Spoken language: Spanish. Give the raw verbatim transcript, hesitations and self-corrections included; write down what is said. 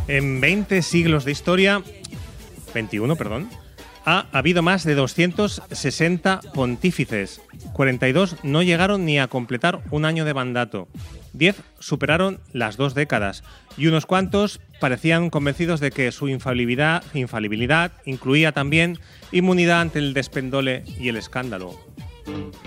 En veinte siglos de historia, veintiuno, perdón, ha habido más de doscientos sesenta pontífices. cuarenta y dos no llegaron ni a completar un año de mandato. diez superaron las dos décadas. Y unos cuantos parecían convencidos de que su infalibilidad, infalibilidad incluía también inmunidad ante el despendole y el escándalo.